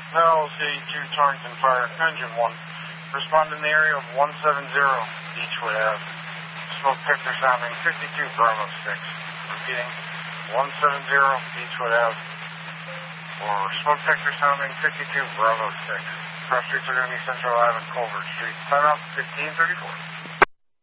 LC2 Torrington Fire, Engine 1. Respond in the area of 170 Beechwood Ave. Smoke detector sounding 52 Bravo 6. Repeating, 170 Beechwood Ave. Or smoke detector sounding 52 Bravo 6. Cross streets are going to be Central Ave and Culver Street. Time out 1534.